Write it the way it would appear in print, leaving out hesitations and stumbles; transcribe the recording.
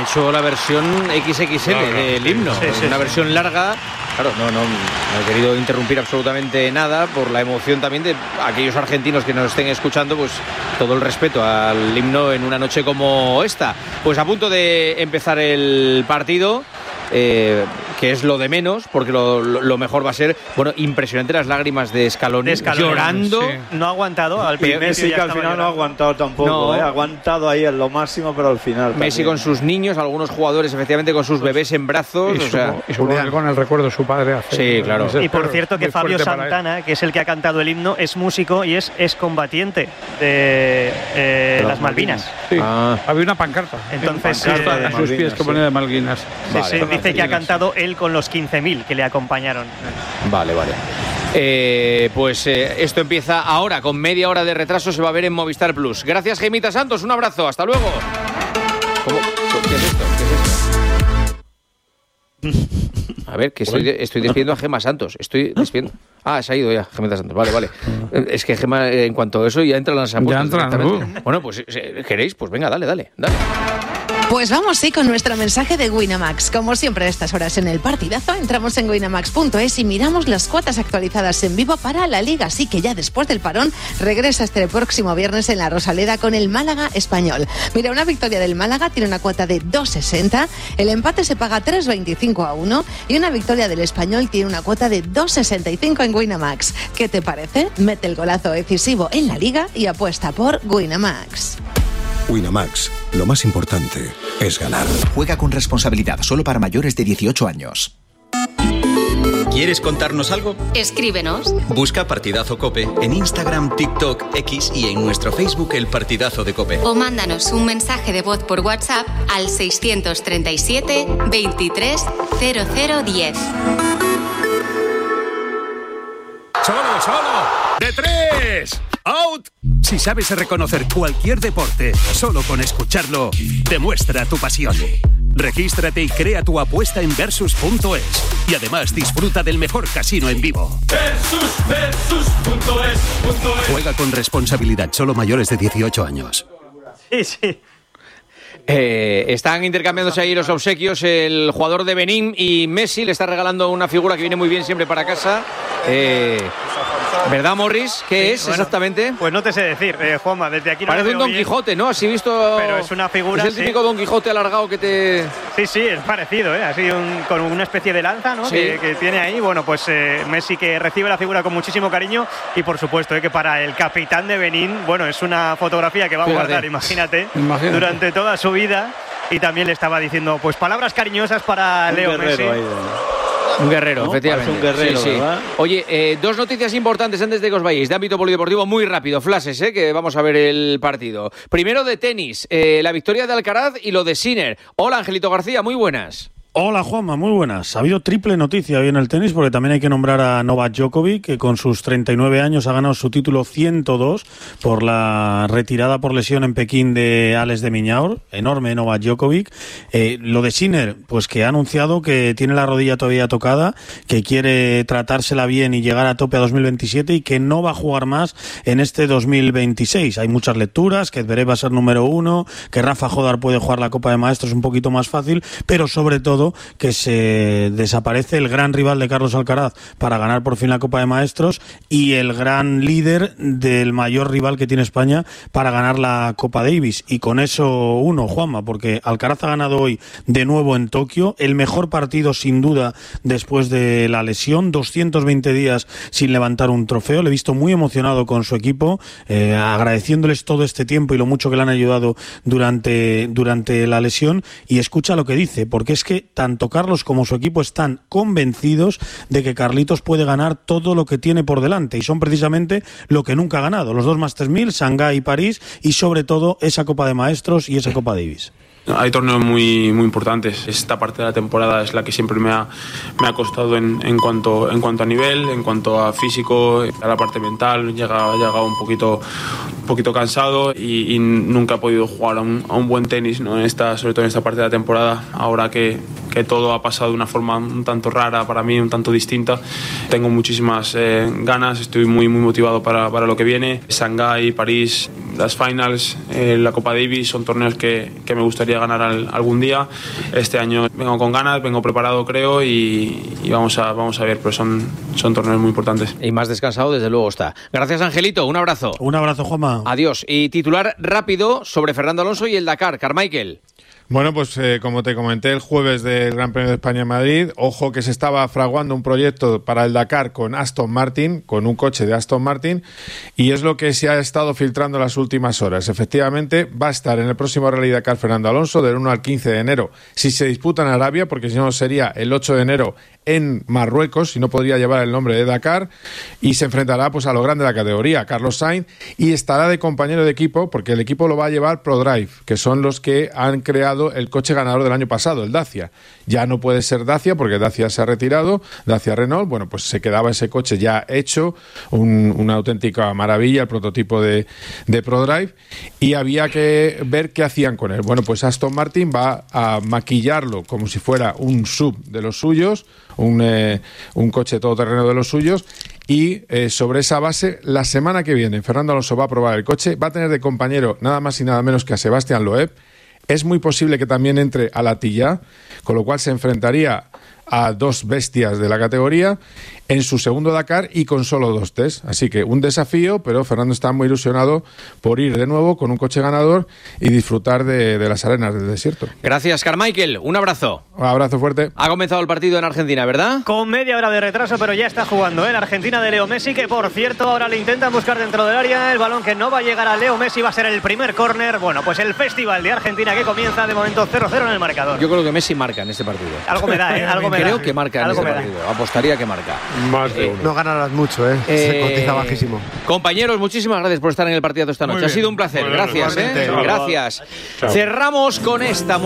hecho la versión XXL del himno, una versión larga. Claro, no he querido interrumpir absolutamente nada por la emoción también de aquellos argentinos que nos estén escuchando, pues todo el respeto al himno en una noche como esta. Pues a punto de empezar el partido, que es lo de menos, porque lo mejor va a ser, bueno, impresionante las lágrimas de Scaloni llorando. Sí. No ha aguantado al principio. Messi que al final llorando. No ha aguantado tampoco, ha aguantado ahí en lo máximo, pero al final Messi también. Con sus niños, algunos jugadores efectivamente con sus bebés en brazos. Y con el recuerdo de su padre. Sí, claro. Y por cierto que Fabio Santana, que es el que ha cantado el himno, es músico y es combatiente de las Malvinas. Sí, había una pancarta. Entonces, a sus pies que ponía de Malvinas. Sí, dice que ha cantado él con los 15.000 que le acompañaron. Vale. Pues esto empieza ahora, con media hora de retraso, se va a ver en Movistar Plus. Gracias, Gemita Santos, un abrazo, hasta luego. ¿Qué es esto? A ver, que estoy despidiendo a Gema Santos. Se ha ido ya, Gemita Santos. Vale. Es que Gema, en cuanto a eso, ya entra en las apuestas. Bueno, pues, ¿queréis? Pues venga, dale. Pues vamos, con nuestro mensaje de Winamax. Como siempre a estas horas en el partidazo, entramos en winamax.es y miramos las cuotas actualizadas en vivo para la Liga. Así que ya después del parón, regresa este próximo viernes en la Rosaleda con el Málaga Español. Mira, una victoria del Málaga tiene una cuota de 2,60, el empate se paga 3,25-1 y una victoria del Español tiene una cuota de 2,65 en Winamax. ¿Qué te parece? Mete el golazo decisivo en la Liga y apuesta por Winamax. Winamax, lo más importante es ganar. Juega con responsabilidad, solo para mayores de 18 años. ¿Quieres contarnos algo? Escríbenos. Busca Partidazo COPE en Instagram, TikTok, X y en nuestro Facebook El Partidazo de COPE. O mándanos un mensaje de voz por WhatsApp al 637 23 0010. ¡Solo! ¡De 3! ¡Out! Si sabes reconocer cualquier deporte solo con escucharlo, demuestra tu pasión. Regístrate y crea tu apuesta en Versus.es. Y además disfruta del mejor casino en vivo. Versus.es. Juega con responsabilidad, solo mayores de 18 años. Sí. Están intercambiándose ahí los obsequios. El jugador de Benín y Messi le está regalando una figura que viene muy bien siempre para casa. ¿Verdad, Morris? ¿Qué es exactamente? Pues no te sé decir, Juanma, desde aquí no parece un Don Quijote, ¿no? Así visto. Pero es una figura. Es el típico Don Quijote alargado que te. Sí, es parecido, así con una especie de lanza, ¿no? Sí. Que tiene ahí. Bueno, pues Messi que recibe la figura con muchísimo cariño y por supuesto que para el capitán de Benín, bueno, es una fotografía que va a guardar, imagínate, durante toda su vida. Y también le estaba diciendo, pues palabras cariñosas para Leo Messi. Un guerrero, ¿no? Efectivamente. Parece un guerrero, sí. Oye, dos noticias importantes antes de que os vayáis, de ámbito polideportivo, muy rápido, flashes, que vamos a ver el partido. Primero de tenis, la victoria de Alcaraz y lo de Sinner. Hola, Angelito García, muy buenas. Hola Juanma, muy buenas. Ha habido triple noticia hoy en el tenis porque también hay que nombrar a Novak Djokovic, que con sus 39 años ha ganado su título 102 por la retirada por lesión en Pekín de Alex de Minaur. Enorme Novak Djokovic. Lo de Sinner, pues que ha anunciado que tiene la rodilla todavía tocada, que quiere tratársela bien y llegar a tope a 2027 y que no va a jugar más en este 2026. Hay muchas lecturas, que Zverev va a ser número 1, que Rafa Jodar puede jugar la Copa de Maestros un poquito más fácil, pero sobre todo que se desaparece el gran rival de Carlos Alcaraz para ganar por fin la Copa de Maestros y el gran líder del mayor rival que tiene España para ganar la Copa Davis. Y con eso Juanma, porque Alcaraz ha ganado hoy de nuevo en Tokio, el mejor partido sin duda después de la lesión, 220 días sin levantar un trofeo. Le he visto muy emocionado con su equipo, agradeciéndoles todo este tiempo y lo mucho que le han ayudado durante la lesión. Y escucha lo que dice, porque es que tanto Carlos como su equipo están convencidos de que Carlitos puede ganar todo lo que tiene por delante y son precisamente lo que nunca ha ganado, los dos Masters 1000, Shanghái y París, y sobre todo esa Copa de Maestros y esa Copa Davis. Hay torneos muy importantes. Esta parte de la temporada es la que siempre me ha costado en cuanto a nivel, en cuanto a físico, a la parte mental. Llegado un poquito cansado y nunca he podido jugar a un buen tenis, ¿no? Sobre todo en esta parte de la temporada. Ahora que todo ha pasado de una forma un tanto rara para mí, un tanto distinta, tengo muchísimas ganas. Estoy muy motivado para lo que viene. Shanghái, París, las finals, la Copa Davis son torneos que me gustaría ganar algún día. Este año vengo con ganas, vengo preparado creo y vamos a ver, pero son torneos muy importantes. Y más descansado desde luego está. Gracias Angelito, un abrazo. Un abrazo, Juanma. Adiós. Y titular rápido sobre Fernando Alonso y el Dakar, Carmichael. Bueno, pues como te comenté el jueves del Gran Premio de España en Madrid, ojo que se estaba fraguando un proyecto para el Dakar con Aston Martin, con un coche de Aston Martin, y es lo que se ha estado filtrando en las últimas horas. Efectivamente, va a estar en el próximo Rally Dakar Fernando Alonso del 1 al 15 de enero, si se disputa en Arabia, porque si no sería el 8 de enero en Marruecos, y no podría llevar el nombre de Dakar, y se enfrentará pues a lo grande de la categoría, Carlos Sainz, y estará de compañero de equipo, porque el equipo lo va a llevar ProDrive, que son los que han creado el coche ganador del año pasado, el Dacia. Ya no puede ser Dacia, porque Dacia se ha retirado, Dacia Renault, bueno, pues se quedaba ese coche ya hecho, una auténtica maravilla, el prototipo de ProDrive, y había que ver qué hacían con él. Bueno, pues Aston Martin va a maquillarlo como si fuera un sub de los suyos, un coche todoterreno de los suyos, y sobre esa base, la semana que viene Fernando Alonso va a probar el coche, va a tener de compañero nada más y nada menos que a Sebastián Loeb. Es muy posible que también entre a la Tilla, con lo cual se enfrentaría a dos bestias de la categoría en su segundo Dakar y con solo 2 tests. Así que un desafío, pero Fernando está muy ilusionado por ir de nuevo con un coche ganador y disfrutar de las arenas del desierto. Gracias, Carmichael. Un abrazo. Un abrazo fuerte. Ha comenzado el partido en Argentina, ¿verdad? Con media hora de retraso, pero ya está jugando en Argentina de Leo Messi, que por cierto ahora le intentan buscar dentro del área. El balón que no va a llegar a Leo Messi va a ser el primer córner. Bueno, pues el festival de Argentina que comienza de momento 0-0 en el marcador. Yo creo que Messi marca en este partido. Algo me da, algo me da. Creo que marca en este partido. Apostaría que marca. Más de uno. No ganarás mucho, se cotiza bajísimo. Compañeros, muchísimas gracias por estar en el partido esta noche. Ha sido un placer. Bueno, gracias, igualmente. Gracias. Chao. Cerramos con esta